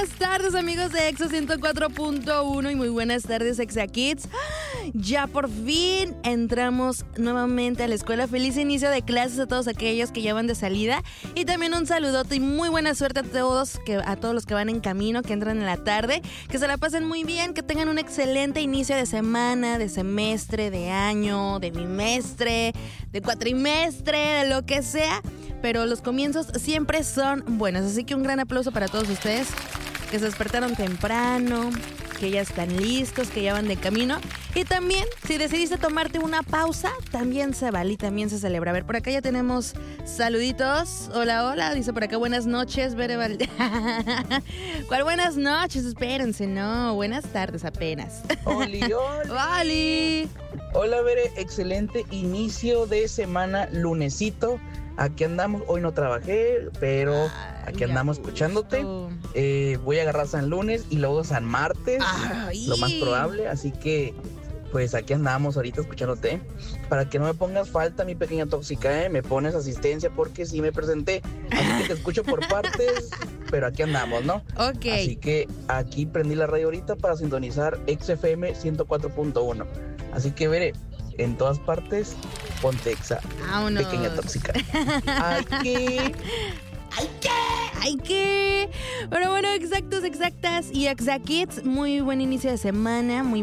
buenas tardes, amigos de EXA 104.1 y muy buenas tardes, Exa Kids. Ya por fin entramos nuevamente a la escuela. Feliz inicio de clases a todos aquellos que ya van de salida. Y también un saludote y muy buena suerte a todos los que van en camino, que entran en la tarde. Que se la pasen muy bien, que tengan un excelente inicio de semana, de semestre, de año, de bimestre, de cuatrimestre, de lo que sea. Pero los comienzos siempre son buenos. Así que un gran aplauso para todos ustedes que se despertaron temprano, que ya están listos, que ya van de camino. Y también, si decidiste tomarte una pausa, también se vale y también se celebra. A ver, por acá ya tenemos saluditos. Hola, hola, dice por acá buenas noches, Bere ¿Cuál buenas noches? Espérense, no, buenas tardes apenas. Oli, oli. Oli. Hola, Bere, excelente inicio de semana, lunesito. Aquí andamos, hoy no trabajé, pero aquí andamos escuchándote. Voy a agarrar San Lunes y luego San Martes, lo más probable, así que pues aquí andamos ahorita escuchándote. Para que no me pongas falta, mi pequeña tóxica, me pones asistencia porque sí me presenté, así que te escucho por partes, pero aquí andamos, ¿no? Ok. Así que aquí prendí la radio ahorita para sintonizar XFM 104.1. Así que veré, en todas partes, ponte Exa, pequeña tóxica. ¡Ay, qué! ¡Ay, qué! ¡Ay, qué! Pero bueno, exactos, exactas y Exa Kids, muy buen inicio de semana, muy